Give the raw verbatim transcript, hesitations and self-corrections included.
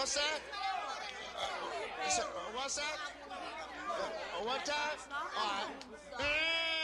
What's that? So, what's that? Uh, one time? All right.